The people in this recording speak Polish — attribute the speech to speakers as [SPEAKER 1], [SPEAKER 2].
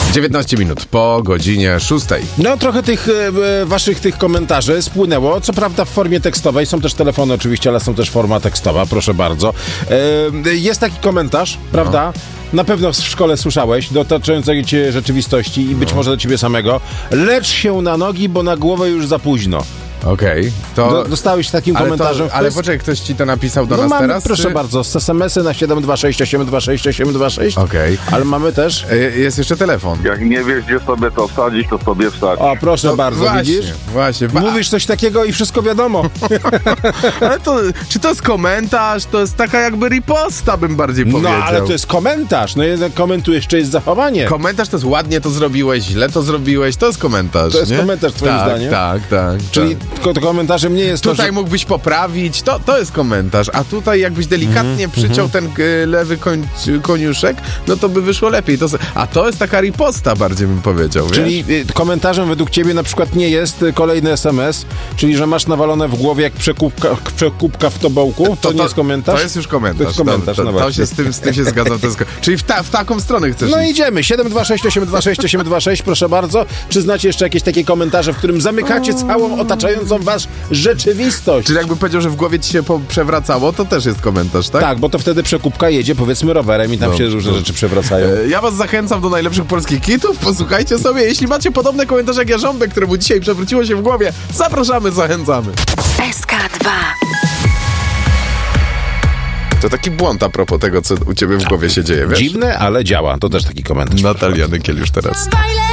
[SPEAKER 1] 19 minut po godzinie 6.
[SPEAKER 2] No trochę tych waszych komentarzy spłynęło, co prawda w formie tekstowej, są też telefony oczywiście, ale są też forma tekstowa, proszę bardzo. Jest taki komentarz, prawda? Na pewno w szkole słyszałeś, dotyczącej cię rzeczywistości i być może do ciebie samego. Lecz się na nogi, bo na głowę już za późno.
[SPEAKER 1] Okej, to...
[SPEAKER 2] Dostałeś takim komentarzem.
[SPEAKER 1] Ale poczekaj, ktoś ci to napisał do nas
[SPEAKER 2] mamy,
[SPEAKER 1] teraz?
[SPEAKER 2] proszę
[SPEAKER 1] czy...
[SPEAKER 2] bardzo, z SMS-y na 726 826 826.
[SPEAKER 1] Okej.
[SPEAKER 2] Ale mamy też...
[SPEAKER 1] Jest jeszcze telefon.
[SPEAKER 3] Jak nie wiesz, gdzie sobie to wsadzić, to sobie wsadź.
[SPEAKER 2] O, proszę bardzo,
[SPEAKER 1] właśnie,
[SPEAKER 2] widzisz?
[SPEAKER 1] Właśnie.
[SPEAKER 2] Mówisz coś takiego i wszystko wiadomo.
[SPEAKER 1] Ale to, czy to jest komentarz? To jest taka jakby riposta, bym bardziej powiedział.
[SPEAKER 2] No, ale to jest komentarz. No jednak komentujesz, czy jest zachowanie.
[SPEAKER 1] Komentarz to jest ładnie to zrobiłeś, źle to zrobiłeś, to jest komentarz,
[SPEAKER 2] To jest
[SPEAKER 1] nie?
[SPEAKER 2] komentarz, twoim zdaniem?
[SPEAKER 1] Tak.
[SPEAKER 2] Czyli to komentarzem nie jest
[SPEAKER 1] Tutaj
[SPEAKER 2] to, że...
[SPEAKER 1] mógłbyś poprawić, to jest komentarz, a tutaj jakbyś delikatnie przyciął ten lewy koniuszek, no to by wyszło lepiej. A to jest taka riposta, bardziej bym powiedział, wiesz?
[SPEAKER 2] Czyli komentarzem według ciebie na przykład nie jest kolejny SMS, czyli że masz nawalone w głowie jak przekupka w tobołku, to nie jest komentarz?
[SPEAKER 1] To jest już komentarz.
[SPEAKER 2] To jest komentarz, no
[SPEAKER 1] to
[SPEAKER 2] właśnie.
[SPEAKER 1] się z tym się zgadzam. Czyli w taką stronę chcesz
[SPEAKER 2] No
[SPEAKER 1] iść.
[SPEAKER 2] idziemy, 726 826 826, proszę bardzo. Czy znacie jeszcze jakieś takie komentarze, w którym zamykacie całą otaczającą was rzeczywistość?
[SPEAKER 1] Czyli jakby powiedział, że w głowie ci się przewracało, to też jest komentarz, tak?
[SPEAKER 2] Tak, bo to wtedy przekupka jedzie, powiedzmy, rowerem i tam się różne rzeczy przewracają.
[SPEAKER 1] Ja was zachęcam do najlepszych polskich kitów, posłuchajcie sobie. Jeśli macie podobne komentarze jak Jarząbek, któremu dzisiaj przewróciło się w głowie, zapraszamy, zachęcamy.
[SPEAKER 4] SK2.
[SPEAKER 1] To taki błąd a propos tego, co u ciebie w głowie się dzieje, wiesz?
[SPEAKER 2] Dziwne, ale działa. To też taki komentarz.
[SPEAKER 1] Natalia Nykiel już teraz.